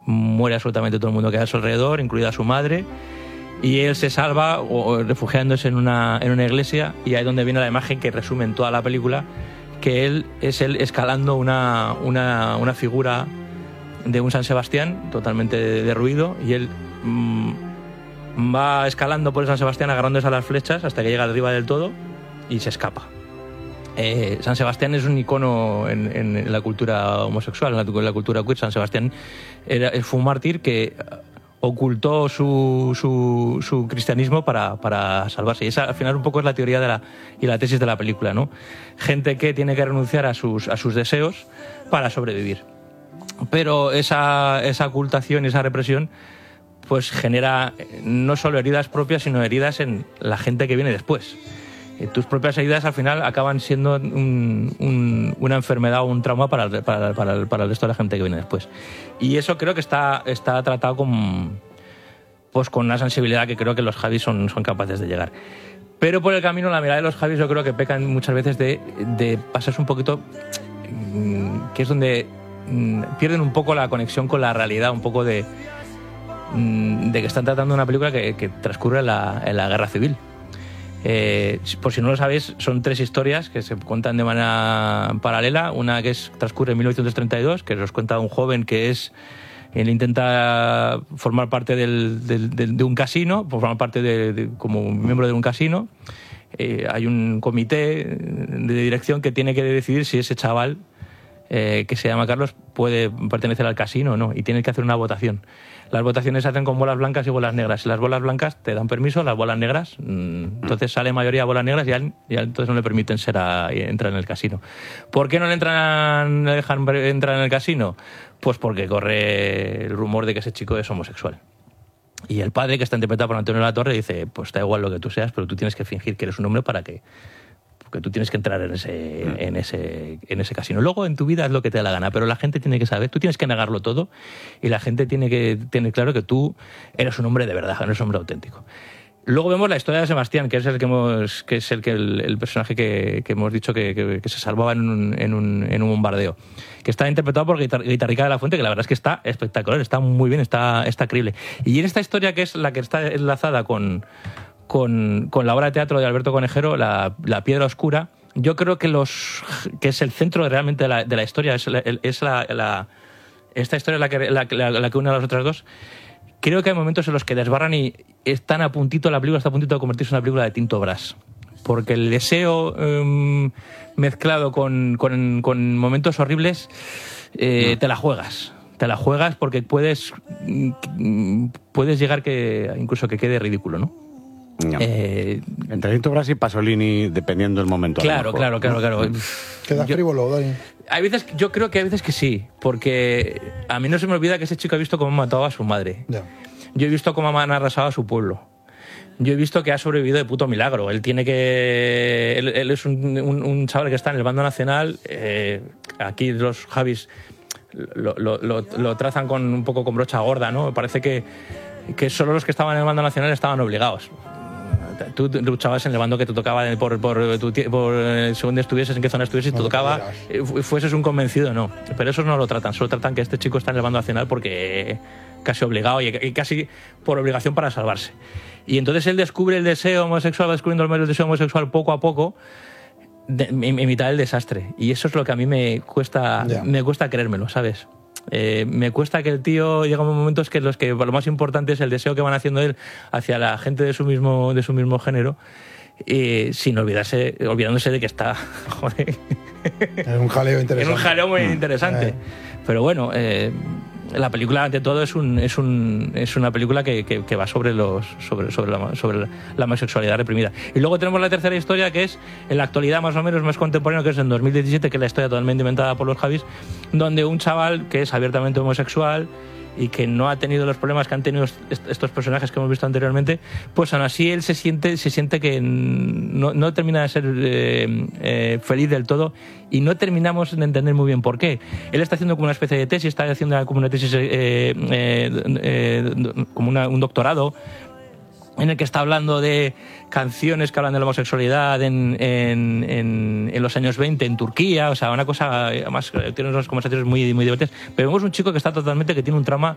muere absolutamente todo el mundo que hay a su alrededor, incluida su madre, y él se salva refugiándose en una iglesia, y ahí es donde viene la imagen que resume en toda la película, que él escalando una figura de un San Sebastián totalmente derruido, y él va escalando por el San Sebastián agarrándose a las flechas hasta que llega arriba del todo y se escapa. San Sebastián es un icono en la cultura homosexual, en la cultura queer. San Sebastián fue un mártir que ocultó su cristianismo para salvarse. Y esa al final un poco es la teoría y la tesis de la película, ¿no? Gente que tiene que renunciar a sus deseos para sobrevivir. Pero esa ocultación y esa represión pues genera no solo heridas propias, sino heridas en la gente que viene después. Tus propias heridas al final acaban siendo una enfermedad o un trauma para el resto de la gente que viene después. Y eso creo que está tratado con una sensibilidad que creo que los Javis son capaces de llegar. Pero por el camino, la mirada de los Javis yo creo que pecan muchas veces de pasarse un poquito, que es donde pierden un poco la conexión con la realidad, un poco de que están tratando una película que transcurre en la guerra civil. Por si no lo sabéis, son 3 historias que se cuentan de manera paralela. Una que transcurre en 1932, que nos cuenta un joven que él intenta formar parte de un casino, formar parte como miembro de un casino. Hay un comité de dirección que tiene que decidir si ese chaval, que se llama Carlos, puede pertenecer al casino o no, y tiene que hacer una votación. Las votaciones se hacen con bolas blancas y bolas negras. Si las bolas blancas te dan permiso, las bolas negras, entonces sale mayoría bolas negras y entonces no le permiten entrar en el casino. ¿Por qué no le dejan entrar en el casino? Pues porque corre el rumor de que ese chico es homosexual. Y el padre, que está interpretado por Antonio Latorre, dice, pues da igual lo que tú seas, pero tú tienes que fingir que eres un hombre porque tú tienes que entrar en ese casino. Luego en tu vida es lo que te da la gana, pero la gente tiene que saber, tú tienes que negarlo todo, y la gente tiene que tener claro que tú eres un hombre de verdad, eres un hombre auténtico. Luego vemos la historia de Sebastián, que es el personaje que hemos dicho que se salvaba en un bombardeo, que está interpretado por Guitarrica de la Fuente, que la verdad es que está espectacular, está muy bien, está creíble. Y en esta historia, que es la que está enlazada con la obra de teatro de Alberto Conejero, La Piedra Oscura, yo creo que es el centro realmente de la historia, esta historia es la que une a las otras dos. Creo que hay momentos en los que desbarran y la película está a puntito de convertirse en una película de Tinto Brass, porque el deseo mezclado con momentos horribles, te la juegas porque puedes llegar incluso que quede ridículo, ¿no? No. Entre Tinto Brass y Pasolini, dependiendo del momento. Claro. Queda frívolo, Dani. Yo creo que hay veces que sí, porque a mí no se me olvida que ese chico ha visto cómo mataba a su madre. Ya. Yo he visto cómo han arrasado a su pueblo. Yo he visto que ha sobrevivido de puto milagro. Él es un chaval que está en el bando nacional. Aquí los Javis lo trazan un poco con brocha gorda, ¿no? Parece que solo los que estaban en el bando nacional estaban obligados. Tú luchabas en el bando que te tocaba según estuvieses, en qué zona estuvieses, te tocaba, fueses un convencido, no. Pero esos no lo tratan, solo tratan que este chico está en el bando nacional porque casi obligado y casi por obligación para salvarse. Y entonces él descubre el deseo homosexual, va descubriendo el deseo homosexual poco a poco, en mitad del desastre. Y eso es lo que a mí me cuesta creérmelo, ¿sabes? Me cuesta que el tío llega a momentos que lo más importante es el deseo que van haciendo él hacia la gente de su mismo género, sin olvidándose de que está, joder, en un jaleo interesante. En un jaleo muy interesante. Pero bueno, la película, ante todo, es una película que va sobre la homosexualidad reprimida. Y luego tenemos la tercera historia, que es en la actualidad más o menos más contemporánea, que es en 2017, que es la historia totalmente inventada por los Javis, donde un chaval que es abiertamente homosexual y que no ha tenido los problemas que han tenido estos personajes que hemos visto anteriormente, pues aún así él se siente que no termina de ser feliz del todo, y no terminamos de entender muy bien por qué. Él está haciendo como una especie de tesis, está haciendo como una tesis, como un doctorado, en el que está hablando de canciones que hablan de la homosexualidad en los años 20 en Turquía, o sea, una cosa, además tiene unas conversaciones muy, muy divertidas, pero vemos un chico que tiene un trauma